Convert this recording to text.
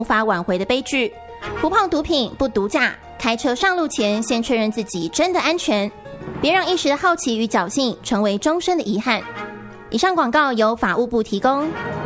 无法挽回的悲剧。不碰毒品，不毒驾，开车上路前先确认自己真的安全，别让一时的好奇与侥幸成为终身的遗憾。以上广告由法务部提供。